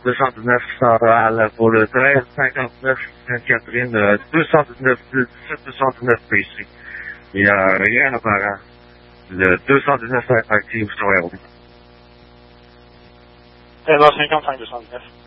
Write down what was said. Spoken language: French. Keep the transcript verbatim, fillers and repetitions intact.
deux cent dix-neuf Central pour le treize cinquante-neuf Sainte-Catherine, euh, deux cent dix-neuf, dix-sept deux cent dix-neuf P C. Il n'y a rien apparent. Le deux cent dix-neuf est actif sur Aéro. treize heures cinquante-cinq deux cent dix-neuf.